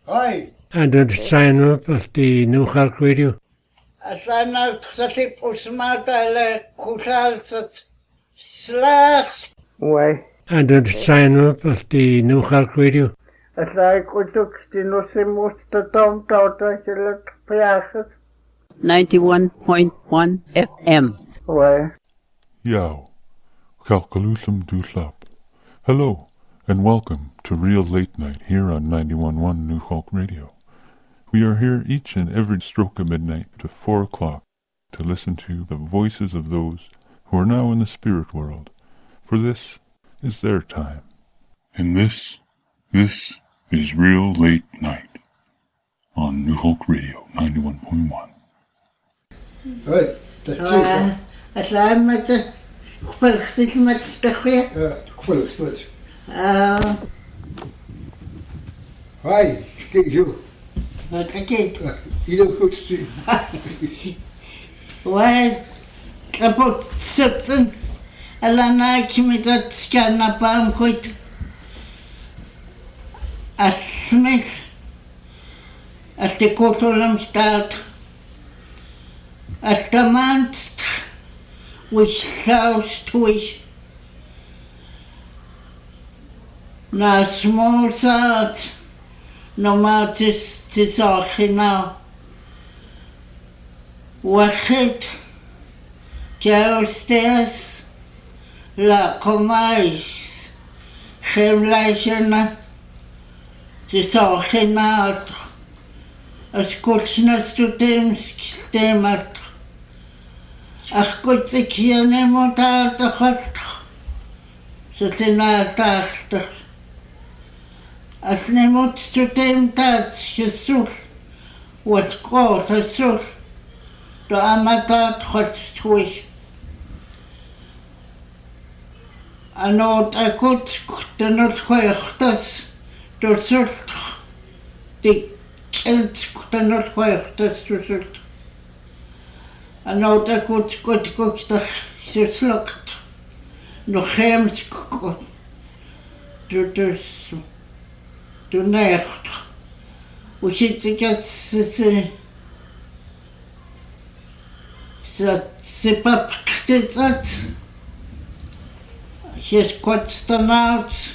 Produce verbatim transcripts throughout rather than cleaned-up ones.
Hi. And the sign up at the New Hulk Radio. Asana ksati pusmata le kusalsat slags. Why? And the sign up at the New Hulk Radio. Asai kutuk stinusimus tatom tauta silat piasas. ninety-one point one F M. Why? Yao, Kalkalutham Duslap. Hello, and welcome to Real Late Night here on ninety-one point one New Hulk Radio. We are here each and every stroke of midnight to four o'clock to listen to the voices of those who are now in the spirit world, for this is their time. And this, this is Real Late Night on New Hulk Radio ninety-one point one. Right, that's it. Asai خبرت ما تستخير. خبرت خبرت. آه. هاي كيف شو؟ أكيد. إذا كنت شيء. وين تبغى تسبتن ألا نايك متى تسكن بام خويت. أسمت أستيقظ ستارت. أستمانت which sounds twitch. Na small sound, no matter tis ochi now. Wachit, downstairs, la comais, shem leishena, tis ochi now. As kuchnas to them, stemat. Ach goed, ik hier niemand uit de gast. Ze zijn uit de achter. Als niemand te dem dat gezocht wordt groot gezocht. De amateur gaat terug. En ook ik goed, de noodgehoogtes, de zocht. Die kind, de noodgehoogtes, de zocht. En nou dat goed goed goed dat je slukt nog heems goed doe dus doe necht hoe zit ik het ze ze ze ze pap dit dat je is kort dan uit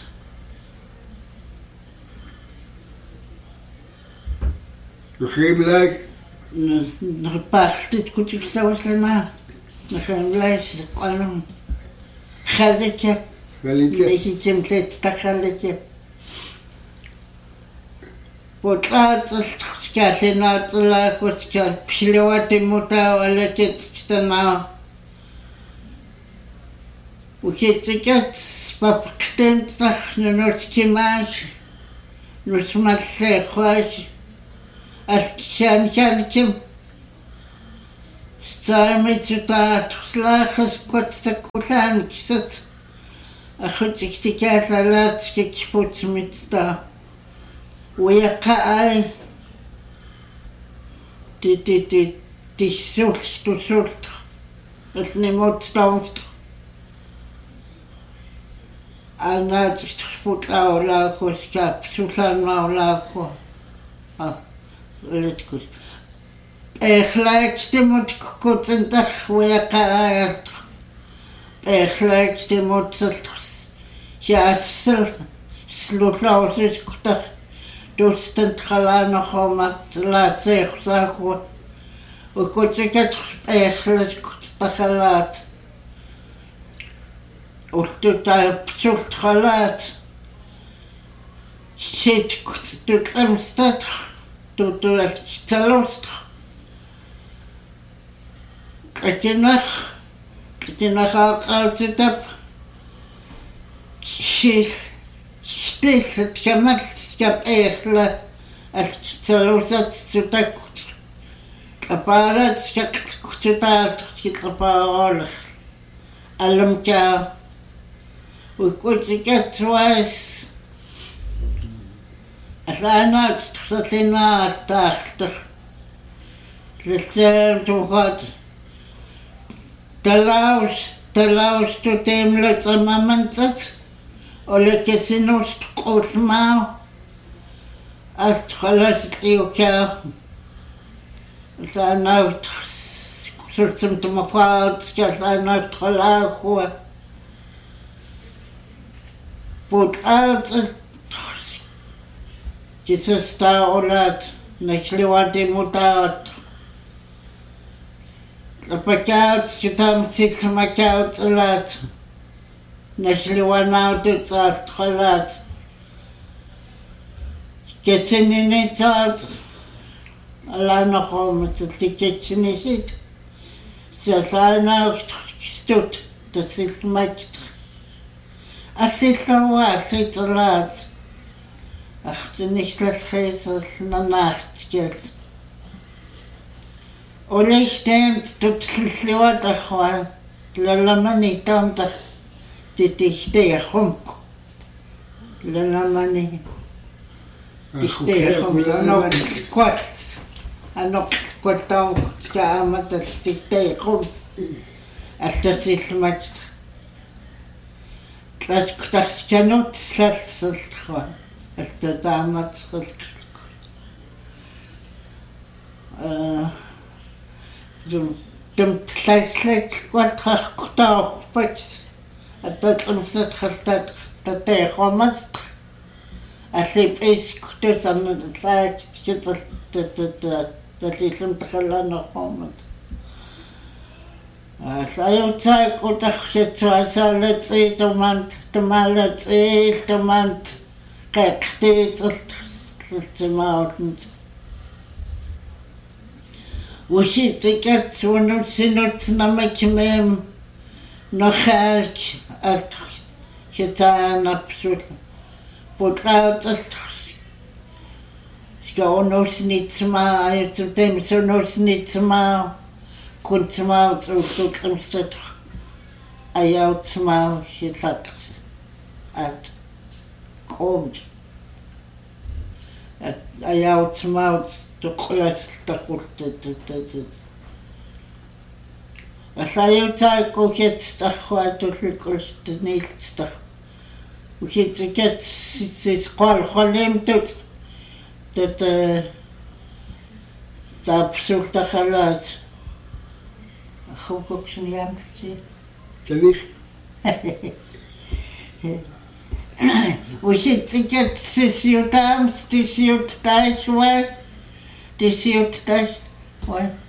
Je geeft lijk. nog pas dit goed ik zou eens na nog een lijst kwam galletje Galletje. beetje template dat galletje wat laat het skate na te laag wat ik pilote moet alle dit staan hoe zit ik het pap stemt nog nooit gemaakt nooit maar zeg als kan kan kim staan met je taart slagen kort te koelen zit a goed ik die kaart laat ik spot met sta hoe je kan dit dit dit dit soort soort het niet moet staan en dat is spot al la koskap soelan nou la ko ah let goed. Eigenlijk moet ik goed een dag weer gaan. Eigenlijk moet het ja zelf slootloos is goed. Dus het gaat nog om het laat zich zeggen. Hoe goed ik het eigenlijk goed te gelaat. Of het daar zoekt gelaat. Zit goed doet hem stad. Doe doe het zelfs. Ik je nog, ik je nog ook altijd op. Shit, steeds het gemaakt. Ik heb eigenlijk het zelfs het zo dat goed. Ik heb altijd ik goed dat ik heb al allemaal ja. Hoe goed ik het was. Als hij nou zat hij naast achter. Dus toen gaat de laus, de laus tot hem lukt aan mijn zet. Olle je zin ons groot maal. Alt relativt Sana sultum tumafat sana tkhalakhwa Put out Jesus sta olat nakhliwati mutat Pakat kitam sit makat olat nakhliwana tsat khalat Ketsinini tsat Alla nochum tliketsinishit Sasana stut tsilmat Asisawa sitlat Ach nicht das Jesus na Nacht geht Ole stemmt tut slot akhwa lalamani tamta titiste khum lalamani titiste khum no kwat ano kwatong kama titiste khum asta silmat Tlas ktas kanot sal khwa asta tamat khul uh Zum dem tlaslek kwatrakh ktaw pat atat umsat khaltat tatay khomat asip is ktas an tsak kitsa tat tatlisum takhalana khomat asayo tsak kotakh shetsa salet itoman tamalet iltomant kaktit tsmautn Ushi tiket sunut sinut namakimem Nochalk at Hitan absolut Putlaut at Skonos nitsma to them sonos nitsma Kuntsma to Sukamstet Ayoutsma hitak at Cold at Ayoutsma to class the good. As I outside go get stuff, I don't request the nail stuff. We get to get this call Holim to that the absolute halat. How cooks in Yam? We should to get this your dams, this your dash way. This year today, what?